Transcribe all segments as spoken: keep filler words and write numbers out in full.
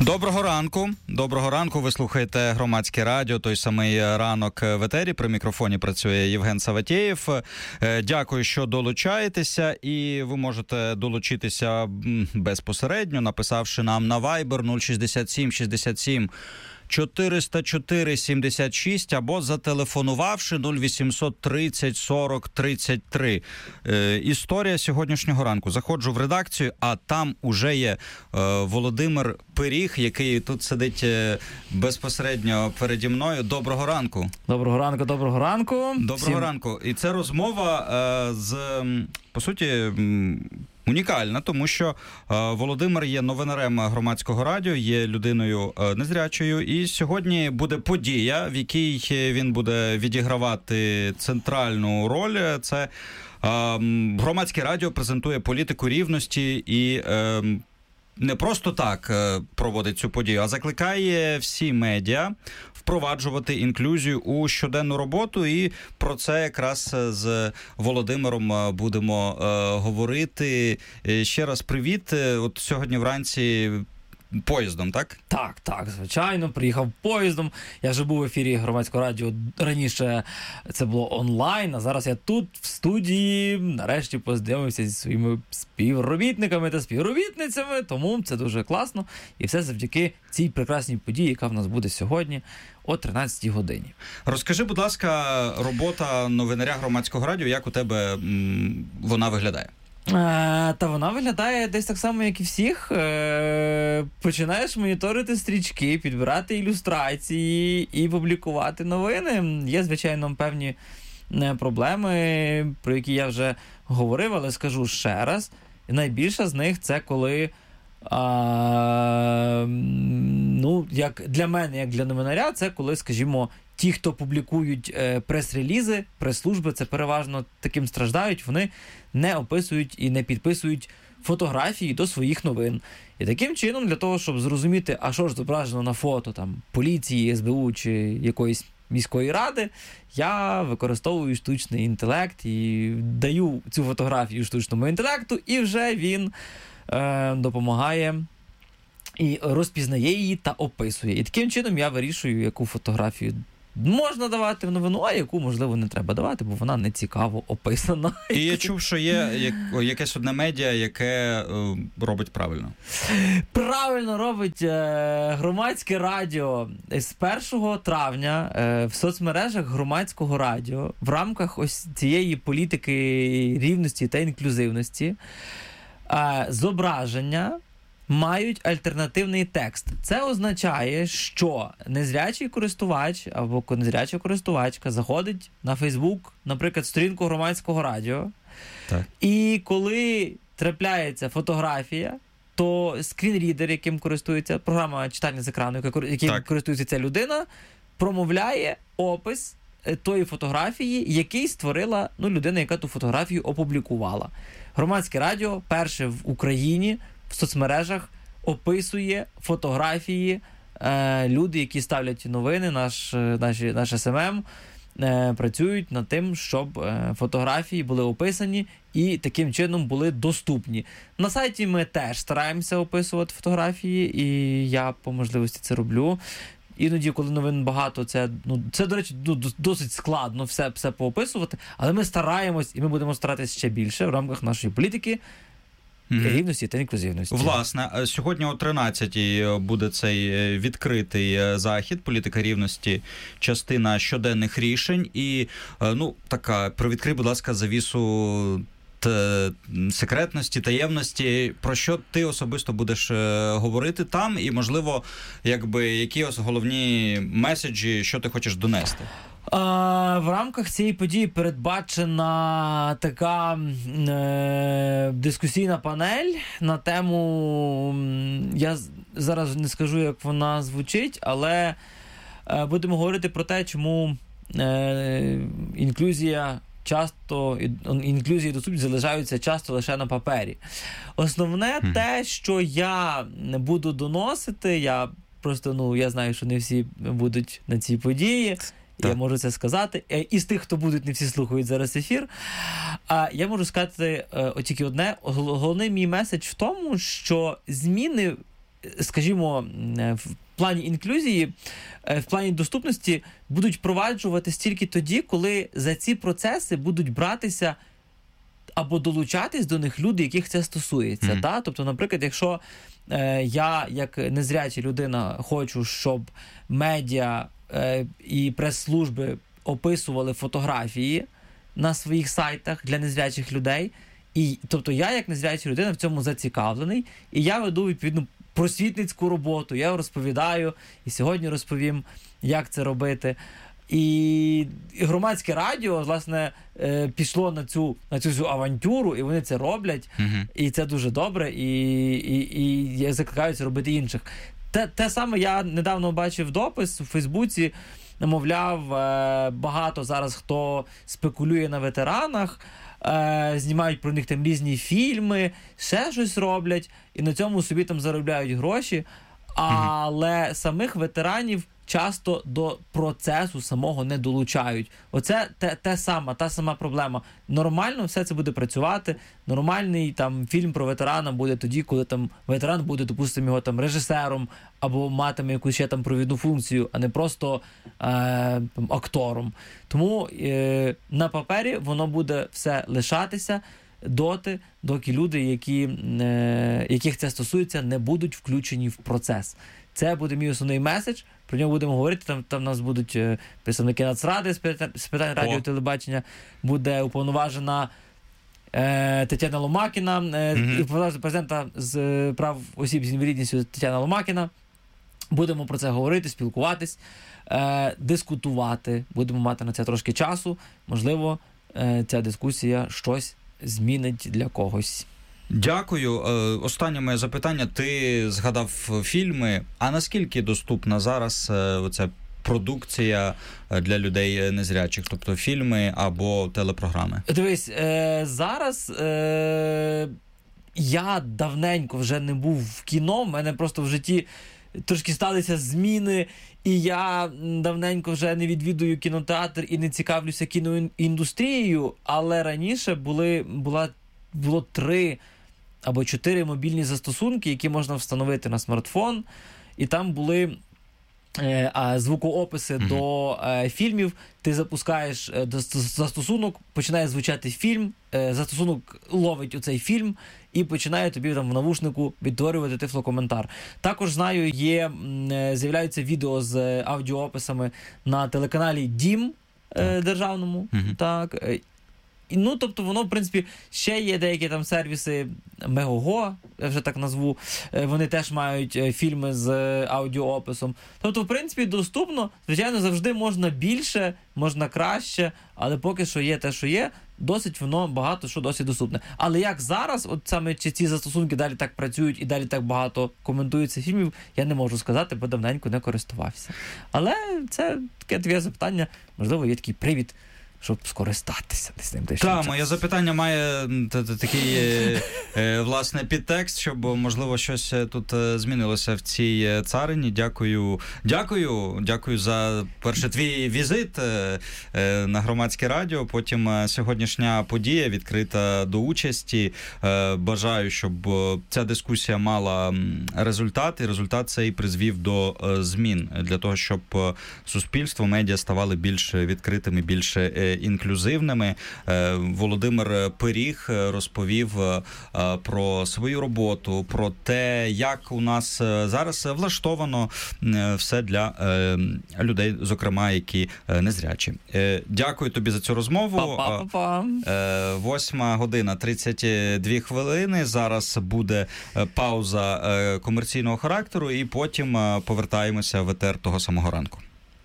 Доброго ранку. Доброго ранку. Ви слухаєте Громадське радіо, той самий ранок в етері. При мікрофоні працює Євген Саватєєв. Дякую, що долучаєтеся. І ви можете долучитися безпосередньо, написавши нам на Viber нуль шістдесят сім шістдесят сім чотириста чотири сімдесят шість або зателефонувавши нуль вісімсот тридцять сорок тридцять три. Е, історія сьогоднішнього ранку. Заходжу в редакцію, а там уже є е, Володимир Пиріг, який тут сидить е, безпосередньо переді мною. Доброго ранку. Доброго ранку, доброго ранку. Доброго Всім... ранку. І це розмова е, з, по суті, унікальна, тому що е, Володимир є новинарем Громадського радіо, є людиною е, незрячою, і сьогодні буде подія, в якій він буде відігравати центральну роль. Це е, Громадське радіо презентує політику рівності і е, не просто так е, проводить цю подію, а закликає всі медіа впроваджувати інклюзію у щоденну роботу, і про це якраз з Володимиром будемо е, говорити. Ще раз привіт. От сьогодні вранці поїздом, так? Так, так, звичайно, приїхав поїздом. Я вже був в ефірі Громадського радіо, раніше це було онлайн, а зараз я тут, в студії, нарешті познайомився зі своїми співробітниками та співробітницями, тому це дуже класно. І все завдяки цій прекрасній події, яка в нас буде сьогодні о тринадцятій годині. Розкажи, будь ласка, робота новинаря Громадського радіо, як у тебе м, вона виглядає? Та вона виглядає десь так само, як і всіх. Починаєш моніторити стрічки, підбирати ілюстрації і публікувати новини. Є, звичайно, певні проблеми, про які я вже говорив, але скажу ще раз. Найбільша з них – це коли, а, ну, як для мене, як для новинаря, це коли, скажімо, ті, хто публікують е, прес-релізи, прес-служби, це переважно таким страждають, вони не описують і не підписують фотографії до своїх новин. І таким чином, для того, щоб зрозуміти, а що ж зображено на фото там поліції, ес бе у чи якоїсь міської ради, я використовую штучний інтелект і даю цю фотографію штучному інтелекту, і вже він е, допомагає і розпізнає її та описує. І таким чином я вирішую, яку фотографію можна давати в новину, а яку, можливо, не треба давати, бо вона не цікаво описана. І я чув, що є як, якесь одне медіа, яке е, робить правильно. Правильно робить е, Громадське радіо. З першого травня е, в соцмережах Громадського радіо в рамках ось цієї політики рівності та інклюзивності е, зображення мають альтернативний текст. Це означає, що незрячий користувач або незряча користувачка заходить на Фейсбук, наприклад, сторінку Громадського радіо, так. І коли трапляється фотографія, то скрінрідер, яким користується програма читання з екрану, яким так. користується ця людина, промовляє опис тої фотографії, який створила ну, людина, яка ту фотографію опублікувала. Громадське радіо перше в Україні в соцмережах описує фотографії, е, люди, які ставлять новини, наш, наші, наш ес ем ем, е, працюють над тим, щоб е, фотографії були описані і таким чином були доступні. На сайті ми теж стараємося описувати фотографії, і я по можливості це роблю. Іноді, коли новин багато, це, ну, це до речі, досить складно все, все поописувати, але ми стараємось, і ми будемо старатися ще більше в рамках нашої політики Mm-hmm. рівності та інклюзивності. Власне, сьогодні о тринадцятій буде цей відкритий захід «Політика рівності. Частина щоденних рішень». І, ну, така, привідкрий, будь ласка, завісу т... секретності, таємності. Про що ти особисто будеш говорити там? І, можливо, якби, які головні меседжі, що ти хочеш донести? А, в рамках цієї події передбачена така е, дискусійна панель на тему, я зараз не скажу, як вона звучить, але е, будемо говорити про те, чому е, інклюзія часто, інклюзія і доступність залишаються часто лише на папері. Основне mm. те, що я буду доносити, я просто, ну, я знаю, що не всі будуть на цій події, так. Я можу це сказати. Із тих, хто будуть, не всі слухають зараз ефір. А я можу сказати о, тільки одне. Головний мій меседж в тому, що зміни скажімо, в плані інклюзії, в плані доступності будуть впроваджуватись тільки тоді, коли за ці процеси будуть братися або долучатись до них люди, яких це стосується. Mm-hmm. Та? Тобто, наприклад, якщо е, я, як незряча людина, хочу, щоб медіа е, і прес-служби описували фотографії на своїх сайтах для незрячих людей, і, тобто я, як незряча людина, в цьому зацікавлений, і я веду, відповідно, просвітницьку роботу, я розповідаю, і сьогодні розповім, як це робити. І громадське радіо, власне, пішло на цю, на цю авантюру, і вони це роблять, uh-huh. і це дуже добре, і, і, і я закликаю це робити інших. Те, те саме я недавно бачив допис у Фейсбуці, мовляв, багато зараз хто спекулює на ветеранах, знімають про них там різні фільми, ще щось роблять, і на цьому собі там заробляють гроші, але uh-huh. самих ветеранів часто до процесу самого не долучають. Оце те, те саме, та сама проблема. Нормально все це буде працювати, нормальний там фільм про ветерана буде тоді, коли там ветеран буде, допустимо, його там режисером або матиме якусь ще там провідну функцію, а не просто е, там, актором. Тому е, на папері воно буде все лишатися доти, доки люди, які, е, яких це стосується, не будуть включені в процес. Це буде мій основний меседж, про нього будемо говорити, там, там у нас будуть представники Нацради з питань, з питань радіо і телебачення, буде уповноважена е, Тетяна Ломакіна, е, mm-hmm. уповноважена президента з прав осіб з інвалідністю Тетяна Ломакіна. Будемо про це говорити, спілкуватись, е, дискутувати, будемо мати на це трошки часу, можливо, е, ця дискусія щось змінить для когось. Дякую. Останнє моє запитання. Ти згадав фільми. А наскільки доступна зараз оця продукція для людей незрячих? Тобто фільми або телепрограми? Дивись, е- зараз е- я давненько вже не був в кіно. У мене просто в житті трошки сталися зміни, і я давненько вже не відвідую кінотеатр і не цікавлюся кіноіндустрією, але раніше були, була, було три або чотири мобільні застосунки, які можна встановити на смартфон, і там були е, а, звукоописи mm-hmm. до е, фільмів. Ти запускаєш е, застосунок, починає звучати фільм, е, застосунок ловить оцей фільм і починає тобі там в навушнику відтворювати тифлокоментар. Також, знаю, є, е, з'являються відео з аудіоописами на телеканалі Дім е, державному. Mm-hmm. Так, е, Ну, тобто воно, в принципі, ще є деякі там сервіси, Мегого, я вже так назву, вони теж мають фільми з аудіоописом. Тобто, в принципі, доступно, звичайно, завжди можна більше, можна краще, але поки що є те, що є, досить воно багато що досить доступне. Але як зараз, от саме чи ці застосунки далі так працюють і далі так багато коментуються фільмів, я не можу сказати, бо давненько не користувався. Але це таке твоє запитання, можливо, є такий привід, щоб скористатися з ним. Так, моє запитання має такий, власне, підтекст, щоб, можливо, щось тут змінилося в цій царині. Дякую, дякую, дякую за, перше, твій візит на Громадське радіо, потім сьогоднішня подія відкрита до участі. Бажаю, щоб ця дискусія мала результат, і результат цей призвів до змін, для того, щоб суспільство, медіа ставали більш відкритими, більш інклюзивними. Володимир Пиріг розповів про свою роботу, про те, як у нас зараз влаштовано все для людей, зокрема, які незрячі. Дякую тобі за цю розмову. Па-па-па-па. Восьма година тридцять дві хвилини. Зараз буде пауза комерційного характеру, і потім повертаємося в етер того самого ранку.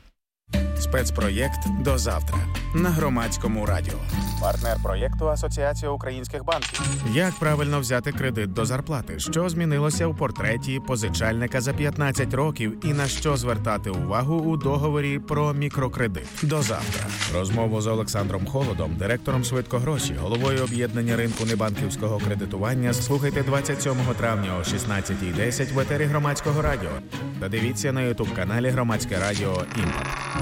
Спецпроєкт «До завтра» на Громадському радіо. Партнер проєкту Асоціація українських банків. Як правильно взяти кредит до зарплати? Що змінилося у портреті позичальника за п'ятнадцять років і на що звертати увагу у договорі про мікрокредит? До завтра. Розмову з Олександром Холодом, директором «Швидкогроші», головою об'єднання ринку небанківського кредитування, слухайте двадцять сьомого травня о шістнадцятій десять в етері Громадського радіо. Та дивіться на ютуб-каналі Громадське радіо «Імпакт».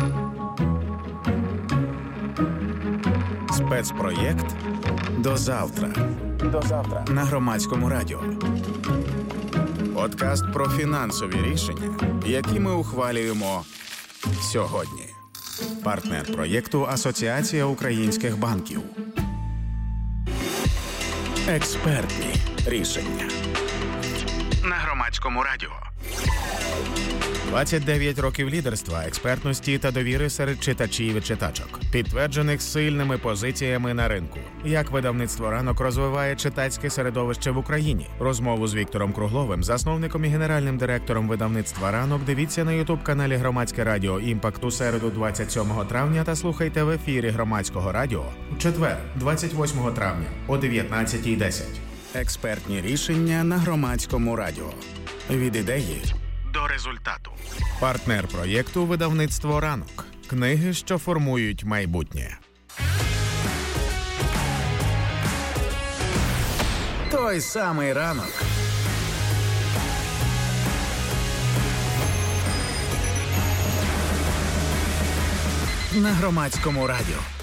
Спецпроєкт «До завтра». До завтра на Громадському радіо. Подкаст про фінансові рішення, які ми ухвалюємо сьогодні. Партнер проєкту Асоціація українських банків. Експертні рішення. На Громадському радіо. двадцять дев'ять років лідерства, експертності та довіри серед читачів і читачок, підтверджених сильними позиціями на ринку. Як видавництво «Ранок» розвиває читацьке середовище в Україні? Розмову з Віктором Кругловим, засновником і генеральним директором видавництва «Ранок», дивіться на ютуб-каналі Громадське радіо «Імпакт» у середу двадцять сьомого травня та слухайте в ефірі Громадського радіо у четвер, двадцять восьмого травня о дев'ятнадцятій десять. Експертні рішення на Громадському радіо. Від ідеї до результату. Партнер проєкту видавництво «Ранок». Книги, що формують майбутнє. Той самий ранок. На Громадському радіо.